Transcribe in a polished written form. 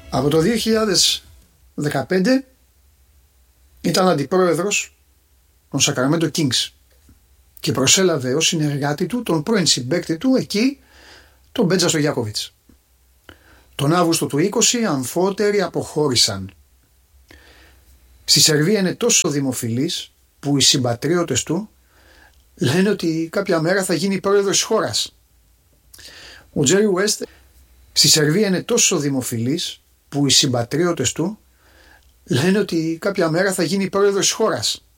Από το 2015 ήταν αντιπρόεδρος των Sacramento Kings και προσέλαβε ως συνεργάτη του τον πρώην συμπαίκτη του εκεί, τον Μπέτζα Στογιάκοβιτς. Τον Αύγουστο του 20 αμφότεροι αποχώρησαν. Στη Σερβία είναι τόσο δημοφιλής που οι συμπατριώτες του λένε ότι κάποια μέρα θα γίνει πρόεδρος της χώρας. Ο Τζέρι Ουέστ στη Σερβία είναι τόσο δημοφιλής που οι συμπατριώτες του λένε ότι κάποια μέρα θα γίνει πρόεδρος της χώρας.